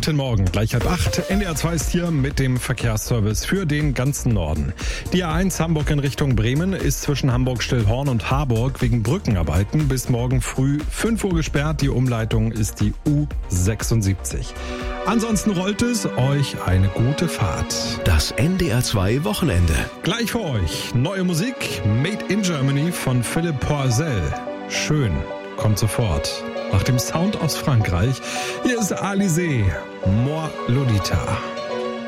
Guten Morgen, gleich 7:30. NDR 2 ist hier mit dem Verkehrsservice für den ganzen Norden. Die A1 Hamburg in Richtung Bremen ist zwischen Hamburg-Stillhorn und Harburg wegen Brückenarbeiten bis morgen früh 5 Uhr gesperrt. Die Umleitung ist die U76. Ansonsten rollt es. Euch eine gute Fahrt. Das NDR 2 Wochenende. Gleich für euch neue Musik, Made in Germany von Philipp Poisel. Schön, kommt sofort. Nach dem Sound aus Frankreich, hier ist Alizé, Moi Lolita.